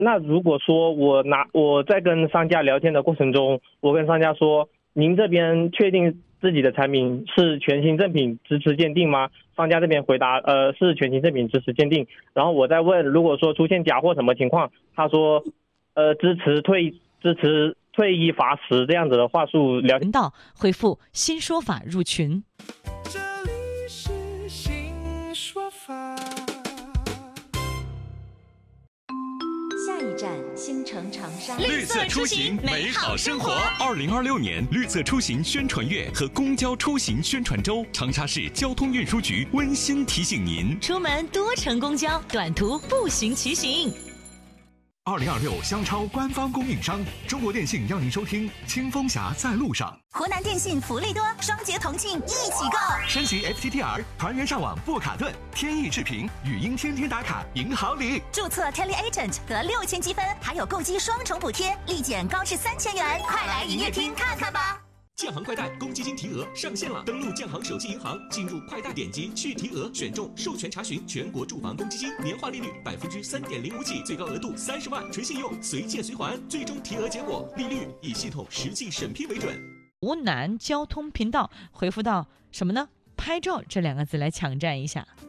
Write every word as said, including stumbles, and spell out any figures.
那如果说我拿我在跟商家聊天的过程中，我跟商家说，您这边确定自己的产品是全新正品支持鉴定吗？商家这边回答，呃，是全新正品支持鉴定。然后我再问，如果说出现假货什么情况，他说，呃，支持退支持退一罚十这样子的话术聊天。 道回复新说法入群。 这里是新说法。 下一站，新城长沙。 绿色出行，美好生活。二零二六年绿色出行宣传月和公交出行宣传周，长沙市交通运输局温馨提醒您： 出门多乘公交，短途步行骑行。 二零二六香超官方供应商中国电信邀您收听《清风侠在路上》。 湖南电信福利多，双节同庆一起购， 升级 F T T R， 团圆上网不卡顿，天翼视频，语音天天打卡，赢好礼。 注册 Tele Agent 得六千积分，还有购机双重补贴，立减高至三千元，快来营业厅看看吧。 建行快贷公积金提额上线了，登录建行手机银行，进入快贷，点击去提额，选中授权查询全国住房公积金，年化利率百分之三点零五起，最高额度三十万，纯信用，随借随还，最终提额结果利率以系统实际审批为准。 湖南交通频道回复到什么呢？拍照这两个字来抢占一下。